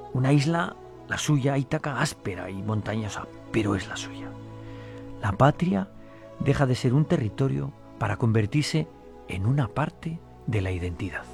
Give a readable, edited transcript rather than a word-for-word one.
Una isla, la suya, Ítaca, áspera y montañosa, pero es la suya. La patria deja de ser un territorio para convertirse en una parte de la identidad.